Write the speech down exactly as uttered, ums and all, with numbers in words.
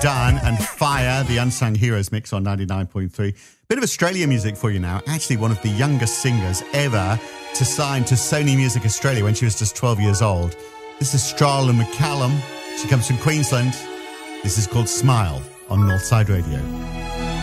Dunn and Fire, the Unsung Heroes mix on ninety-nine point three. Bit of Australian music for you now. Actually, one of the youngest singers ever to sign to Sony Music Australia when she was just twelve years old. This is Strala McCallum. She comes from Queensland. This is called Smile on Northside Radio.